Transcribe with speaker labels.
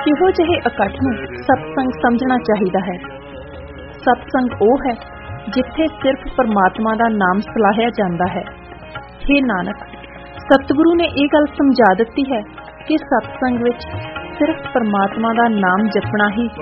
Speaker 1: ਇਹੋ ਜਿਹੇ ਇਕੱਠ ਨੂੰ ਸਤਸੰਗ ਸਮਝਣਾ ਚਾਹੀਦਾ ਹੈ। ਸਤਸੰਗ ਉਹ ਹੈ ਜਿੱਥੇ ਸਿਰਫ ਪਰਮਾਤਮਾ ਦਾ ਨਾਮ ਸਲਾਹਿਆ ਜਾਂਦਾ ਹੈ। ਹੇ ਨਾਨਕ, ਸਤਿਗੁਰੂ ਨੇ ਇਹ ਗੱਲ ਸਮਝਾ ਦਿੱਤੀ ਹੈ ਕਿ ਸਤਸੰਗ ਵਿੱਚ ਸਿਰਫ ਪਰਮਾਤਮਾ ਦਾ ਨਾਮ ਜਪਣਾ ਹੀ